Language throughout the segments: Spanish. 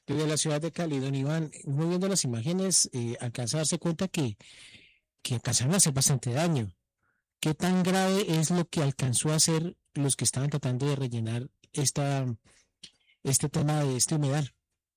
Desde la ciudad de Cali, don Iván, uno viendo las imágenes, alcanza a darse cuenta que alcanzaron a hacer bastante daño. ¿Qué tan grave es lo que alcanzó a hacer los que estaban tratando de rellenar este tema de este humedal?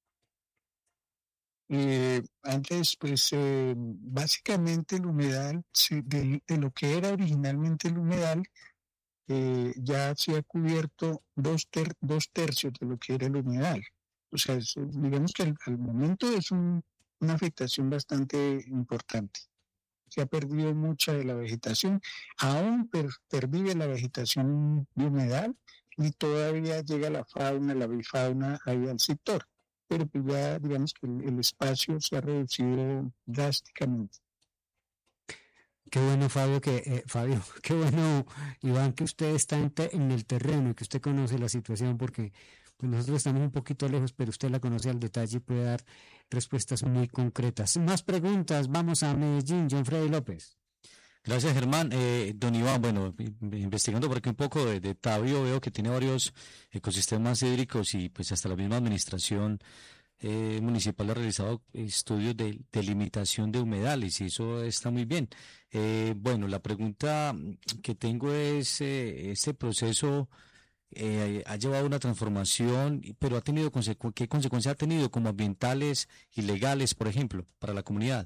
Antes, pues básicamente el humedal, sí, de lo que era originalmente el humedal, ya se ha cubierto dos tercios de lo que era el humedal. O sea, digamos que al momento es una afectación bastante importante. Se ha perdido mucha de la vegetación, aún pervive la vegetación de humedal y todavía llega la fauna, la bifauna ahí al sector. Pero pues ya digamos que el espacio se ha reducido drásticamente. Qué bueno, Fabio, Fabio, qué bueno, Iván, que usted está en el terreno y que usted conoce la situación, porque pues, nosotros estamos un poquito lejos, pero usted la conoce al detalle y puede dar respuestas muy concretas. Más preguntas, vamos a Medellín, John Freddy López. Gracias, Germán. Don Iván, bueno, investigando por aquí un poco de Tabio, veo que tiene varios ecosistemas hídricos y pues hasta la misma administración municipal ha realizado estudios de limitación de humedales y eso está muy bien. Bueno, la pregunta que tengo es, ¿este proceso ha llevado una transformación, pero ha tenido qué consecuencias ha tenido como ambientales y legales, por ejemplo, para la comunidad?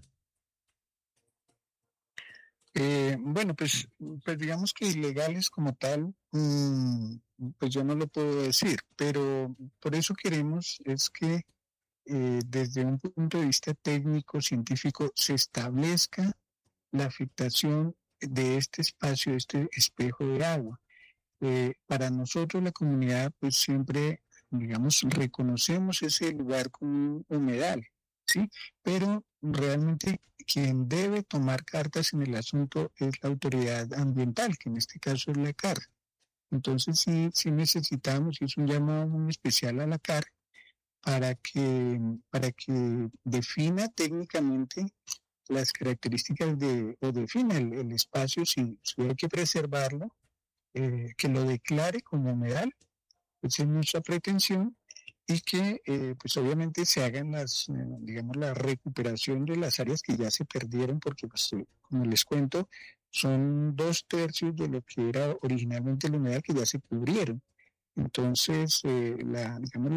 Bueno, pues digamos que ilegales como tal, pues yo no lo puedo decir, pero por eso queremos es que desde un punto de vista técnico, científico, se establezca la afectación de este espacio, de este espejo de agua. Para nosotros, la comunidad, pues siempre, digamos, reconocemos ese lugar como un humedal, ¿sí? Pero realmente quien debe tomar cartas en el asunto es la autoridad ambiental, que en este caso es la CAR. Entonces, sí necesitamos, y es un llamado muy especial a la CAR, para que defina técnicamente las características o defina el espacio, si hay que preservarlo, que lo declare como humedal, esa es nuestra pretensión, y que pues obviamente se hagan digamos, la recuperación de las áreas que ya se perdieron, porque pues, como les cuento, son dos tercios de lo que era originalmente el humedal que ya se cubrieron. Entonces, digamos,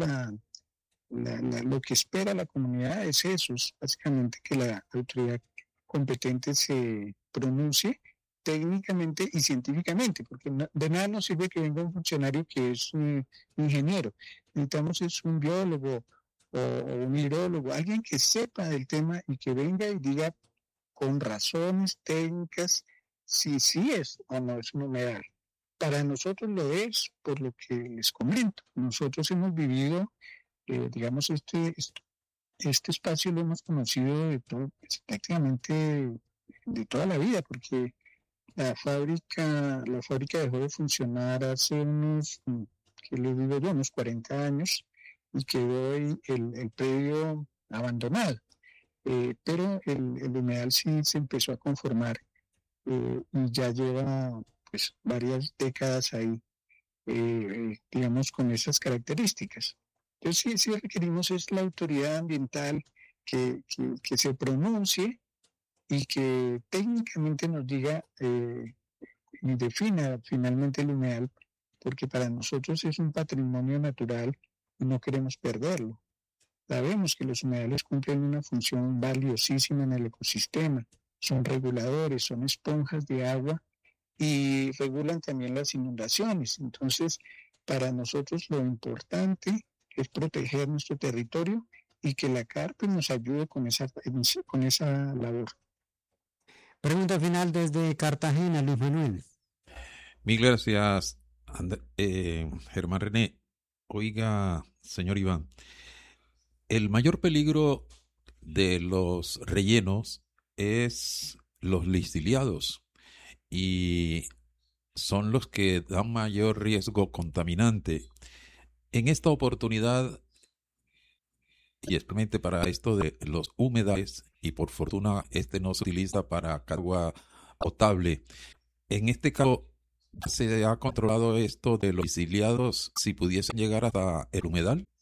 lo que espera la comunidad es eso, es básicamente que la autoridad competente se pronuncie técnicamente y científicamente, porque de nada nos sirve que venga un funcionario que es un ingeniero. Necesitamos es un biólogo o un hidrólogo, alguien que sepa del tema y que venga y diga con razones técnicas si sí es o no es un humedal. Para nosotros lo es, por lo que les comento. Nosotros hemos vivido, digamos, este espacio lo hemos conocido de todo, pues, prácticamente de toda la vida, porque la fábrica dejó de funcionar hace unos, ¿qué le digo yo? Unos 40 años y quedó ahí el predio abandonado. Pero el humedal sí se empezó a conformar y ya lleva pues varias décadas ahí, digamos, con esas características. Entonces sí requerimos es la autoridad ambiental que se pronuncie y que técnicamente nos diga y defina finalmente el humedal, porque para nosotros es un patrimonio natural y no queremos perderlo. Sabemos que los humedales cumplen una función valiosísima en el ecosistema, son reguladores, son esponjas de agua y regulan también las inundaciones. Entonces, para nosotros lo importante es proteger nuestro territorio y que la CARP nos ayude con esa labor. Pregunta final desde Cartagena, Luis Manuel. Mil gracias, Germán René. Oiga, señor Iván, el mayor peligro de los rellenos es los lixiliados y son los que dan mayor riesgo contaminante. En esta oportunidad, y especialmente para esto de los humedales, y por fortuna este no se utiliza para agua potable, en este caso se ha controlado esto de los exiliados si pudiesen llegar hasta el humedal.